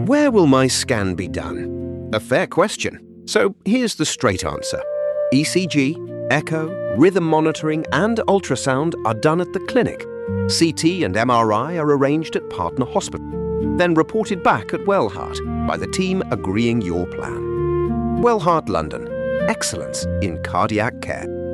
Where will my scan be done? A fair question. So here's the straight answer. ECG, echo, rhythm monitoring and ultrasound are done at the clinic. CT and MRI are arranged at partner hospital, then reported back at Wellheart by the team agreeing your plan. Wellheart London. Excellence in cardiac care.